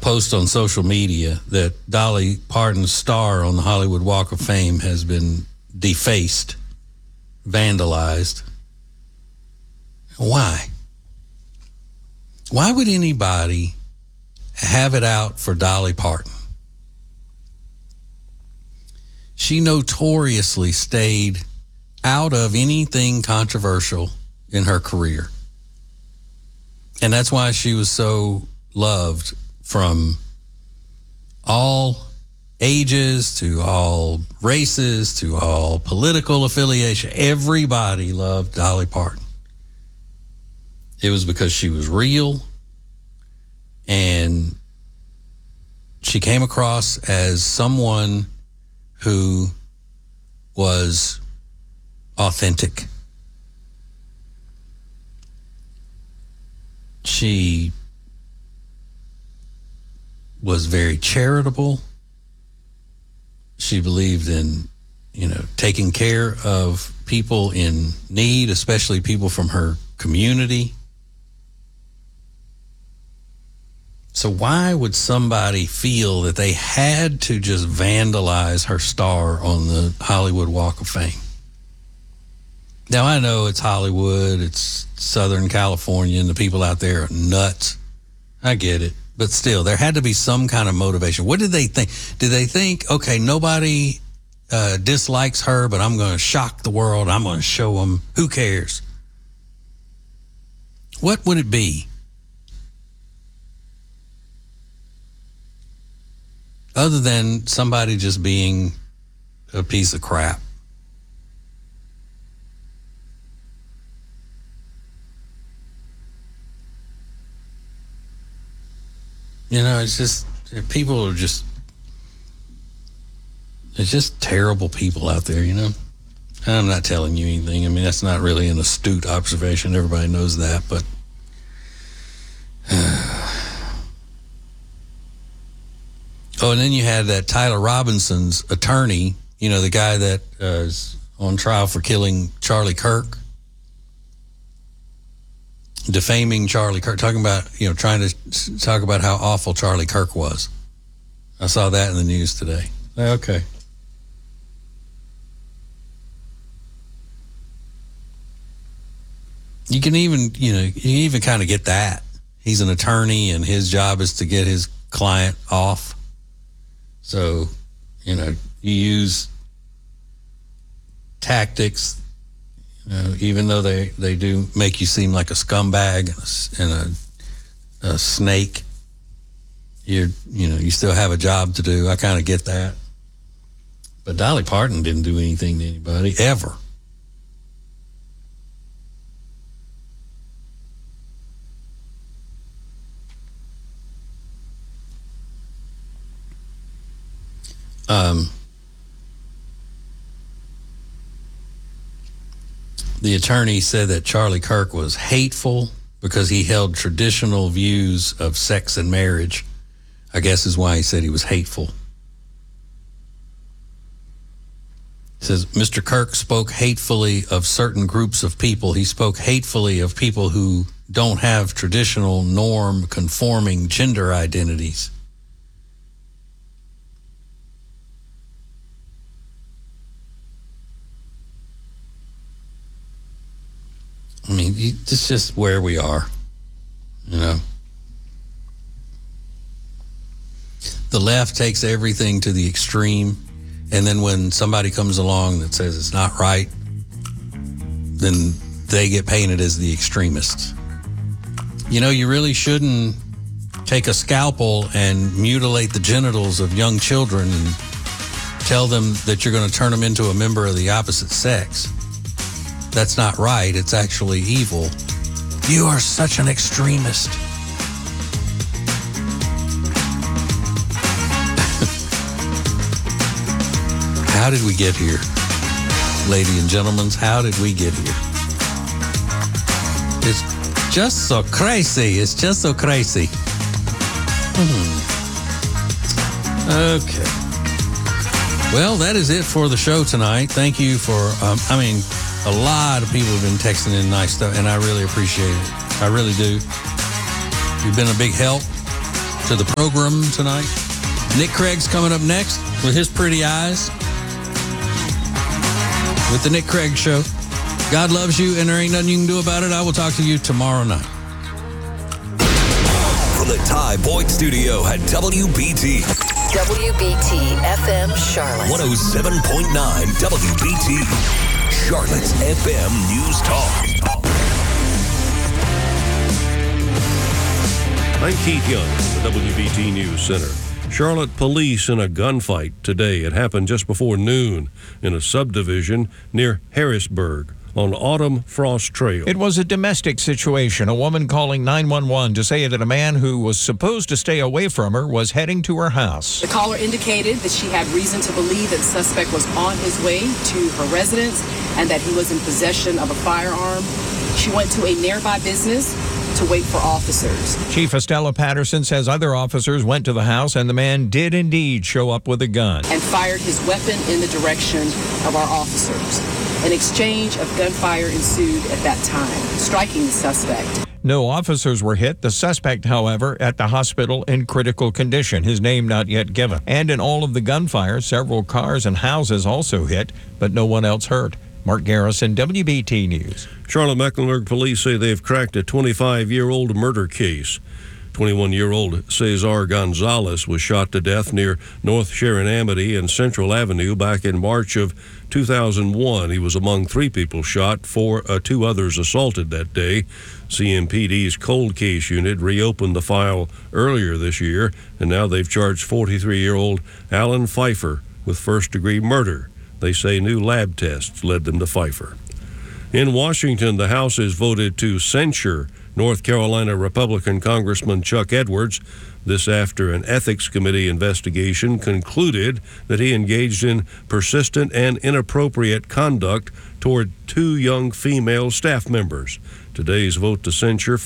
post on social media that Dolly Parton's star on the Hollywood Walk of Fame has been defaced, vandalized. Why? Why would anybody have it out for Dolly Parton? She notoriously stayed out of anything controversial in her career. And that's why she was so loved from all ages to all races to all political affiliation. Everybody loved Dolly Parton. It was because she was real and she came across as someone who was authentic. She was very charitable. She believed in, taking care of people in need, especially people from her community. So why would somebody feel that they had to just vandalize her star on the Hollywood Walk of Fame? Now, I know it's Hollywood, it's Southern California, and the people out there are nuts. I get it. But still, there had to be some kind of motivation. What did they think? Did they think, okay, nobody dislikes her, but I'm going to shock the world. I'm going to show them. Who cares? What would it be? Other than somebody just being a piece of crap. It's just, people are just, it's just terrible people out there, I'm not telling you anything. I mean, that's not really an astute observation. Everybody knows that, but oh, and then you had that Tyler Robinson's attorney, the guy that is on trial for killing Charlie Kirk, defaming Charlie Kirk, talking about, trying to talk about how awful Charlie Kirk was. I saw that in the news today. Okay. You can even, you even kind of get that. He's an attorney and his job is to get his client off. So, you use tactics, even though they do make you seem like a scumbag and a snake. You still have a job to do. I kind of get that. But Dolly Parton didn't do anything to anybody, ever. The attorney said that Charlie Kirk was hateful because he held traditional views of sex and marriage. I guess is why he said he was hateful. It says, Mr. Kirk spoke hatefully of certain groups of people. He spoke hatefully of people who don't have traditional norm-conforming gender identities. I mean, it's just where we are, The left takes everything to the extreme, and then when somebody comes along that says it's not right, then they get painted as the extremists. You really shouldn't take a scalpel and mutilate the genitals of young children and tell them that you're going to turn them into a member of the opposite sex. That's not right. It's actually evil. You are such an extremist. How did we get here? Ladies and gentlemen, how did we get here? It's just so crazy. It's just so crazy. Okay. Well, that is it for the show tonight. Thank you for, a lot of people have been texting in nice stuff, and I really appreciate it. I really do. You've been a big help. to the program tonight. Nick Craig's coming up next with his pretty eyes with the Nick Craig Show. God loves you, and there ain't nothing you can do about it. I will talk to you tomorrow night. From the Ty Boyd Studio at WBT. WBT FM Charlotte. 107.9 WBT. Charlotte's FM News Talk. I'm Keith Young from the WBT News Center. Charlotte police in a gunfight today. It happened just before noon in a subdivision near Harrisburg on Autumn Frost Trail. It was a domestic situation. A woman calling 911 to say that a man who was supposed to stay away from her was heading to her house. The caller indicated that she had reason to believe that the suspect was on his way to her residence and that he was in possession of a firearm. She went to a nearby business to wait for officers. Chief Estella Patterson says other officers went to the house and the man did indeed show up with a gun and fired his weapon in the direction of our officers. An exchange of gunfire ensued at that time, striking the suspect. No officers were hit. The suspect, however, at the hospital in critical condition, his name not yet given. And in all of the gunfire, several cars and houses also hit, but no one else hurt. Mark Garrison, WBT News. Charlotte-Mecklenburg police say they've cracked a 25-year-old murder case. 21-year-old Cesar Gonzalez was shot to death near North Sharon-Amity and Central Avenue back in March of 2001. He was among 3 people shot, 2 others assaulted that day. CMPD's cold case unit reopened the file earlier this year, and now they've charged 43-year-old Alan Pfeiffer with first-degree murder. They say new lab tests led them to Pfeiffer. In Washington, the House has voted to censure North Carolina Republican Congressman Chuck Edwards. This after an ethics committee investigation concluded that he engaged in persistent and inappropriate conduct toward 2 young female staff members. Today's vote to censure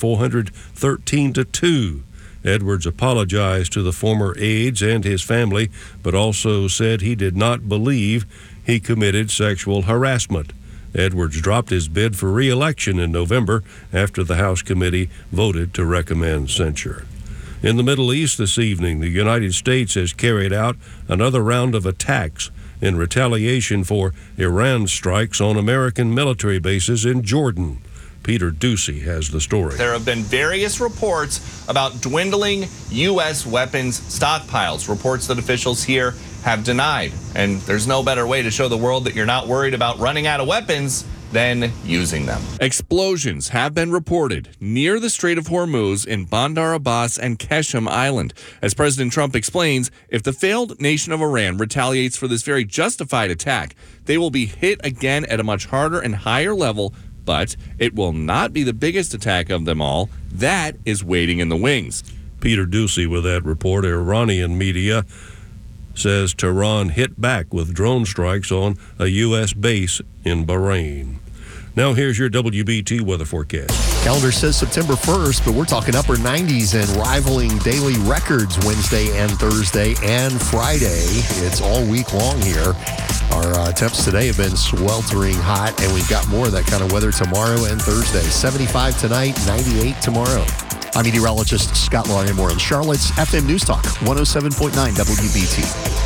413-2. Edwards apologized to the former aides and his family, but also said he did not believe he committed sexual harassment. Edwards dropped his bid for re-election in November after the House committee voted to recommend censure. In the Middle East this evening, the United States has carried out another round of attacks in retaliation for Iran's strikes on American military bases in Jordan. Peter Ducey has the story. There have been various reports about dwindling U.S. weapons stockpiles, reports that officials here have denied. And there's no better way to show the world that you're not worried about running out of weapons than using them. Explosions have been reported near the Strait of Hormuz in Bandar Abbas and Qeshm Island. As President Trump explains, if the failed nation of Iran retaliates for this very justified attack, they will be hit again at a much harder and higher level, but it will not be the biggest attack of them all. That is waiting in the wings. Peter Ducey with that report. Iranian media says Tehran hit back with drone strikes on a U.S. base in Bahrain. Now here's your WBT weather forecast. Calendar says September 1st, but we're talking upper 90s and rivaling daily records Wednesday and Thursday and Friday. It's all week long here. Our temps today have been sweltering hot, and we've got more of that kind of weather tomorrow and Thursday. 75 tonight, 98 tomorrow. I'm meteorologist Scott Larimore on Charlotte's FM News Talk, 107.9 WBT.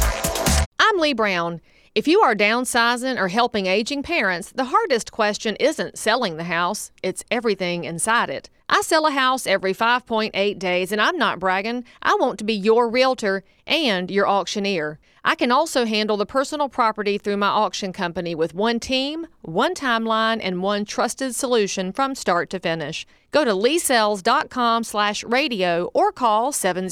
I'm Lee Brown. If you are downsizing or helping aging parents, the hardest question isn't selling the house, it's everything inside it. I sell a house every 5.8 days, and I'm not bragging. I want to be your realtor and your auctioneer. I can also handle the personal property through my auction company with one team, one timeline, and one trusted solution from start to finish. Go to leesells.com/radio or call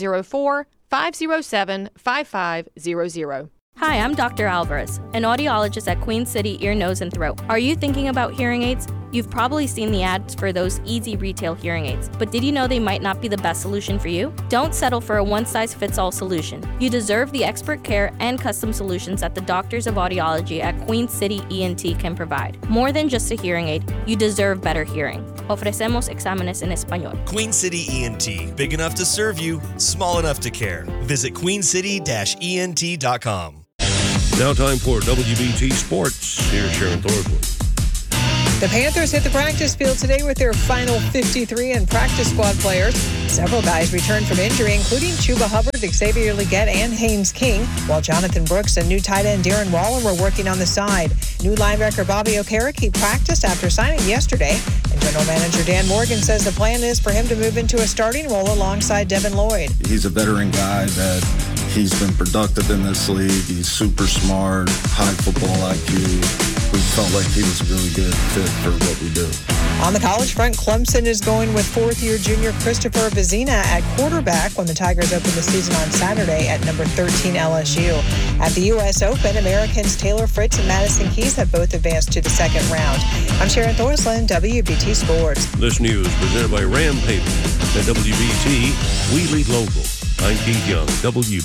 704-507-5500. Hi, I'm Dr. Alvarez, an audiologist at Queen City Ear, Nose, and Throat. Are you thinking about hearing aids? You've probably seen the ads for those easy retail hearing aids, but did you know they might not be the best solution for you? Don't settle for a one-size-fits-all solution. You deserve the expert care and custom solutions that the doctors of audiology at Queen City ENT can provide. More than just a hearing aid, you deserve better hearing. Ofrecemos exámenes en español. Queen City ENT, big enough to serve you, small enough to care. Visit queencity-ent.com. Now time for WBT Sports. Here's Sharon Thornton. The Panthers hit the practice field today with their final 53 and practice squad players. Several guys returned from injury, including Chuba Hubbard, Xavier Legette, and Haynes King, while Jonathan Brooks and new tight end Darren Waller were working on the side. New linebacker Bobby Okereke practiced after signing yesterday, and General Manager Dan Morgan says the plan is for him to move into a starting role alongside Devin Lloyd. He's a veteran guy that he's been productive in this league. He's super smart, high football IQ. We felt like he was a really good fit for what we do. On the college front, Clemson is going with fourth-year junior Christopher Vizina at quarterback when the Tigers open the season on Saturday at number 13 LSU. At the U.S. Open, Americans Taylor Fritz and Madison Keys have both advanced to the second round. I'm Sharon Thorsland, WBT Sports. This news presented by Ram Paper at WBT. We lead local. I'm Keith Young, WBT.